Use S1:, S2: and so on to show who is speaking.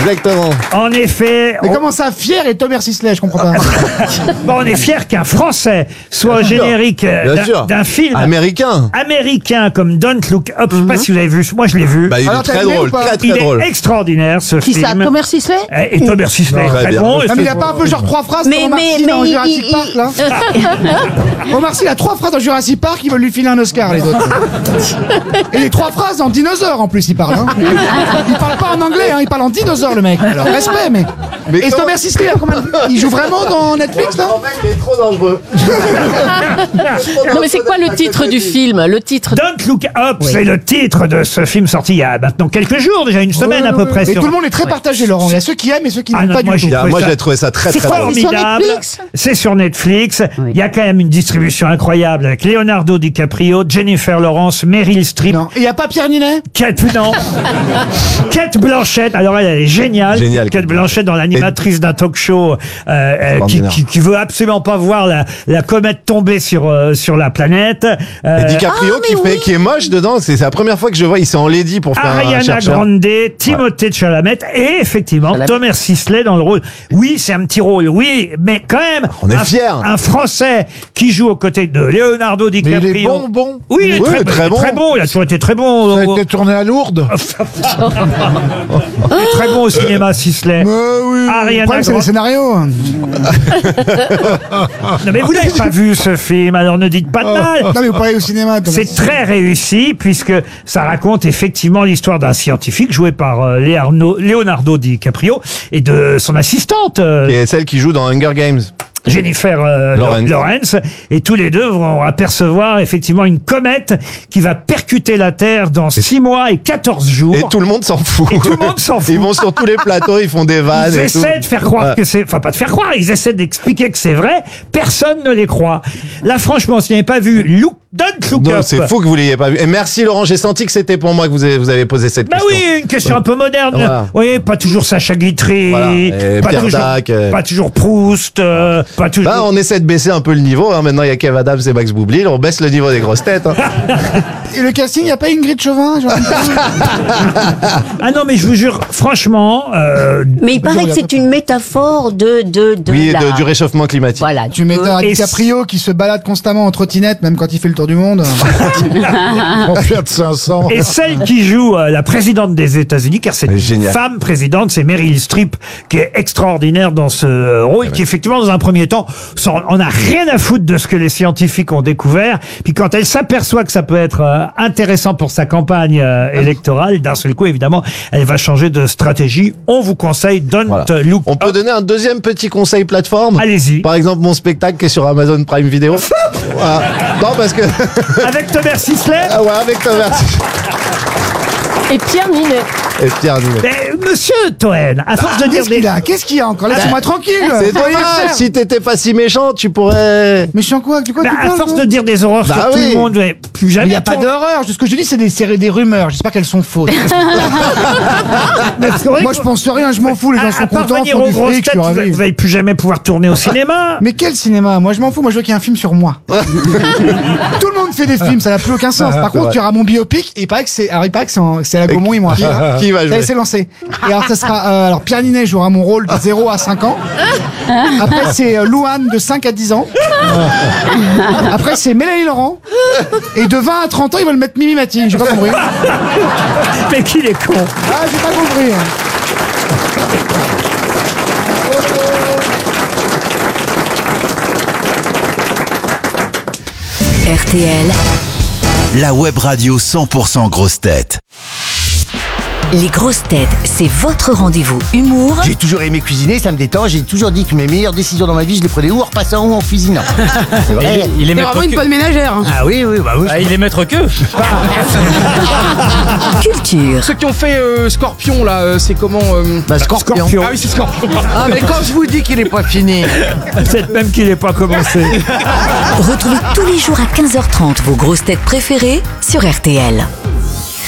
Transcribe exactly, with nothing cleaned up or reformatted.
S1: Exactement.
S2: En effet.
S3: Mais
S2: on...
S3: comment ça, Fier et Thomas Sisley, je comprends pas.
S2: Bon, on est fiers qu'un Français soit au générique euh, d'un, d'un film
S1: américain.
S2: Américain comme Don't Look Up. Je sais pas si vous l'avez vu. Moi, je l'ai vu.
S1: Bah, il
S3: Alors,
S1: est très
S3: t'as aimé
S1: drôle,
S3: ou pas
S1: très très
S2: il
S1: drôle.
S2: est extraordinaire ce
S4: Qui
S2: film.
S4: ça, Thomas Sisley?
S2: Et Thomas Sisley est
S1: Très
S2: très
S1: bien.
S2: bon.
S3: Non, mais il a pas un peu genre trois phrases
S4: Mais-
S3: comme Omar
S4: mais-
S3: Sy dans
S4: mais il-
S3: Jurassic
S4: il-
S3: Park, là Omar Sy, il a trois phrases dans Jurassic Park, ils veulent lui filer un Oscar, les autres. Et les trois phrases en dinosaure, en plus, il parle. Hein. Il parle pas en anglais, hein, il parle en dinosaure, le mec. Alors, respect, mais...
S1: Mais
S3: Et
S1: quand-
S3: Thomas Sisley, comment... il joue vraiment dans Netflix, là
S1: En fait, il est trop dangereux.
S4: Non, mais c'est quoi le titre du film? Le titre.
S2: Don't Look Up, c'est le titre de ce film sorti il y a maintenant quelques jours, déjà une semaine
S3: Ouais,
S2: à peu
S3: ouais.
S2: près.
S3: Et
S2: sur-
S3: tout le monde est très partagé, Laurent. Il y a ceux qui aiment et ceux qui
S2: Ah
S3: n'aiment
S2: non,
S3: pas
S2: moi,
S3: du tout.
S2: j'ai-
S1: Ah,
S2: trouvé
S1: moi,
S2: ça-
S1: j'ai trouvé ça très
S2: C'est
S1: très drôle.
S2: formidable.
S4: Netflix
S2: C'est sur Netflix.
S4: Oui.
S2: Il y a quand même une distribution incroyable avec Leonardo DiCaprio, Jennifer Lawrence, Meryl Streep,
S3: Non. Et il n'y a pas Pierre Ninet
S2: Kate, non. Kate Blanchett. Alors elle, elle est géniale.
S1: Géniale,
S2: Kate
S1: Kate
S2: Blanchett dans l'animatrice d'un talk show euh, euh, qui,
S1: Extraordinaire.
S2: qui, qui veut absolument pas voir la, la comète tomber sur euh, sur la planète. Euh,
S1: Et DiCaprio
S4: Ah,
S1: qui,
S4: mais
S1: fait,
S4: oui.
S1: qui est moche dedans, c'est c'est la première fois que je vois, il s'est en lady pour faire un
S2: Ariana
S1: chercheur.
S2: Grande, Timothée Chalamet et effectivement
S4: Chalamet.
S2: Thomas Sisley dans le rôle. Oui, c'est un petit rôle, oui, mais quand même.
S1: On est
S2: un,
S1: fiers.
S2: Un Français qui joue aux côtés de Leonardo DiCaprio.
S3: Mais il est bon, bon.
S2: Oui, il est
S1: Oui,
S2: très,
S1: très
S2: il est
S1: bon.
S2: très bon. Il a toujours été très bon.
S3: Ça a
S2: au-
S3: été tourné à Lourdes.
S2: il est très bon au cinéma, Sisley.
S3: Mais oui.
S2: Ariana
S3: Le problème, c'est
S2: Grande.
S3: le scénario.
S2: Non, mais vous n'avez pas vu ce film, alors ne dites pas de mal.
S3: Non, mais vous parlez au cinéma. Thomas.
S2: C'est très réussi puisque ça raconte effectivement l'histoire d'un scientifique joué par euh, Leonardo, Leonardo DiCaprio et de son assistante euh,
S1: Et celle qui joue dans Hunger Games.
S2: Jennifer euh,
S1: Lawrence.
S2: Lawrence. Et tous les deux vont apercevoir effectivement une comète qui va percuter la Terre dans six mois et quatorze jours.
S1: Et tout le monde s'en fout.
S2: Et tout le monde s'en fout.
S1: Ils vont sur tous les plateaux, ils font des vannes.
S2: Ils
S1: et tout.
S2: essaient de faire croire
S1: Ouais.
S2: que c'est... Enfin, pas de faire croire, ils essaient d'expliquer que c'est vrai. Personne ne les croit. Là, franchement, si vous n'avez pas vu Look, Don't Look
S1: Non,
S2: Up...
S1: c'est fou que vous l'ayez pas vu. Et merci Laurent, j'ai senti que c'était pour moi que vous avez, vous avez posé cette
S2: Bah
S1: question.
S2: oui, une question un peu moderne.
S1: Voilà.
S2: Oui, pas toujours Sacha Guitry,
S1: Voilà. Et
S2: pas,
S1: Pierre
S2: toujours,
S1: Dac, euh.
S2: pas toujours Proust, euh, pas toujours...
S1: Bah, on essaie de baisser un peu le niveau. Hein. Maintenant, il y a Kev Adams et Max Boublil. On baisse le niveau des grosses têtes. Hein.
S3: Et le casting, il n'y a pas Ingrid Chauvin genre...
S2: Ah non, mais je vous jure, franchement... euh,
S4: Mais il paraît que c'est une métaphore de. de, de
S1: Oui,
S4: la...
S1: de- du réchauffement climatique.
S4: Voilà.
S3: Tu mets un
S2: Et
S3: DiCaprio qui se balade constamment en trottinette, même quand il fait le tour du monde. En Fiat cinq cents.
S2: Et celle qui joue euh, la présidente des États-Unis, car c'est
S1: Mais
S2: une
S1: génial.
S2: femme présidente, c'est Meryl Streep, qui est extraordinaire dans ce euh, rôle, qui effectivement, dans un premier temps, s'en- on n'a rien à foutre de ce que les scientifiques ont découvert. Puis quand elle s'aperçoit que ça peut être euh, intéressant pour sa campagne euh, électorale, d'un seul coup, évidemment, elle va changer de stratégie. On vous conseille Don't
S1: Voilà.
S2: Look
S1: On peut
S2: Up.
S1: donner un deuxième petit conseil plateforme.
S2: Allez-y.
S1: Par exemple, mon spectacle qui est sur Amazon Prime Video. Voilà. Non, parce que.
S2: Avec Thomas Sisley.
S1: Ah ouais, avec toi, merci.
S4: Et Pierre Ninet.
S1: Et Pierre Ninet.
S2: Mais, monsieur Toen, à force de dire
S3: Qu'est-ce qu'il
S2: des...
S3: a Qu'est-ce qu'il y a encore Laissez-moi tranquille.
S1: C'est
S3: Faut rien
S1: dommage.
S3: faire.
S1: Si t'étais pas si méchant, tu pourrais.
S3: Méchant quoi De quoi
S2: Bah,
S3: tu
S2: à
S3: parles,
S2: force
S3: toi
S2: de dire des horreurs
S1: Bah
S2: sur tout
S1: oui.
S2: le monde, mais plus
S3: Il
S2: jamais.
S3: n'y a pas
S2: tourne-
S3: d'horreur. Ce que je dis, c'est des, c'est des rumeurs. J'espère qu'elles sont fausses.
S2: Mais c'est vrai
S3: Moi,
S2: que-
S3: je pense rien. Je m'en fous. Les gens
S2: à,
S3: sont
S2: à part
S3: contents.
S2: venir
S3: font
S2: aux
S3: du
S2: grosses
S3: fric, je
S2: têtes,
S3: suis
S2: vous
S3: ravi.
S2: vous allez plus jamais pouvoir tourner au cinéma.
S3: Mais quel cinéma? Moi, je m'en fous. Moi, je veux qu'il y ait un film sur moi. Tout le monde fait des films. Ça n'a plus aucun sens. Par contre,
S1: vrai.
S3: il y aura mon biopic. Et il paraît que c'est, alors, il paraît que c'est, en- c'est la Gaumont et moi.
S1: Qui, qui va
S3: Ça y
S1: jouer
S3: est, c'est lancé. Et alors, ça sera, euh, alors, Pierre Ninet jouera mon rôle de zéro à cinq ans. Après, c'est euh, Louane de cinq à dix ans. Après, c'est Mélanie Laurent. Et de vingt à trente ans, ils veulent mettre Mimi Mati. J'ai pas compris.
S2: Mais qu'il est con.
S3: Ah, j'ai pas compris.
S5: R T L,
S6: La web radio cent pour cent grosses têtes.
S5: les grosses têtes, c'est votre rendez-vous humour
S7: J'ai toujours aimé cuisiner, ça me détend. J'ai toujours dit que mes meilleures décisions dans ma vie, je les prenais ou en repassant ou en cuisinant. C'est vrai.
S8: Il est
S4: C'est
S8: maître
S4: vraiment une
S8: que.
S4: bonne ménagère.
S7: Ah oui, oui, bah oui.
S8: Ah, il est maître que.
S5: culture.
S8: Ceux qui ont fait euh, Scorpion là, euh, c'est comment euh...
S7: Bah, Scorpion.
S2: Scorpion.
S8: Ah oui, c'est Scorpion.
S7: Ah, mais quand je vous dis qu'il est pas fini.
S2: Peut-être même qu'il n'est pas commencé.
S5: Retrouvez tous les jours à quinze heures trente vos grosses têtes préférées sur R T L.